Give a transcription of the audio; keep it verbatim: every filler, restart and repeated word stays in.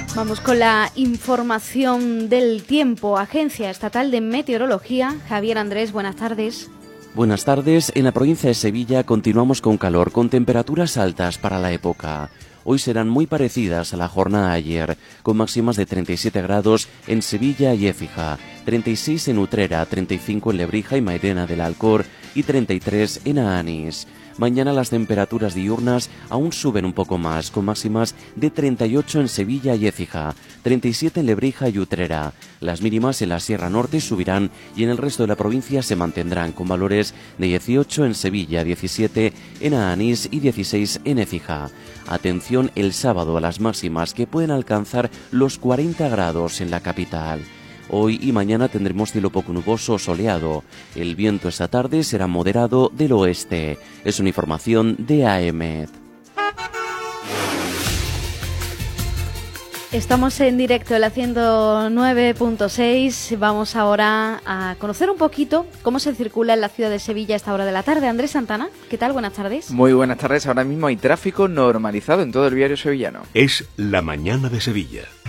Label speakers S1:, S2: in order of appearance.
S1: Vamos con la información del tiempo. Agencia Estatal de Meteorología. Javier Andrés, buenas tardes.
S2: Buenas tardes. En la provincia de Sevilla continuamos con calor, con temperaturas altas para la época. Hoy serán muy parecidas a la jornada de ayer, con máximas de treinta y siete grados en Sevilla y Écija, treinta y seis en Utrera, treinta y cinco en Lebrija y Mairena del Alcor y treinta y tres en Aanís. Mañana las temperaturas diurnas aún suben un poco más, con máximas de treinta y ocho en Sevilla y Écija, treinta y siete en Lebrija y Utrera. Las mínimas en la Sierra Norte subirán y en el resto de la provincia se mantendrán, con valores de dieciocho en Sevilla, diecisiete en Aanís y dieciséis en Écija. Atención el sábado a las máximas, que pueden alcanzar los cuarenta grados en la capital. Hoy y mañana tendremos cielo poco nuboso o soleado. El viento esta tarde será moderado del oeste. Es una información de A E M E D.
S1: Estamos en directo en la ciento nueve punto seis. Vamos ahora a conocer un poquito cómo se circula en la ciudad de Sevilla a esta hora de la tarde. Andrés Santana, ¿qué tal? Buenas tardes.
S3: Muy buenas tardes. Ahora mismo hay tráfico normalizado en todo el viario sevillano.
S4: Es la mañana de Sevilla.